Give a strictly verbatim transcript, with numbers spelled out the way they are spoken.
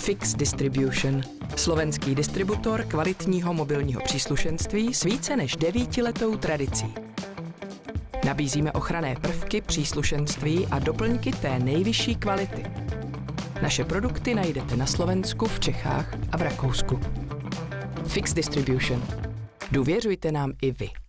Fix Distribution. Slovenský distributor kvalitního mobilního příslušenství s více než devítiletou tradicí. Nabízíme ochranné prvky, příslušenství a doplňky té nejvyšší kvality. Naše produkty najdete na Slovensku, v Čechách a v Rakousku. Fix Distribution. Důvěřujte nám i vy.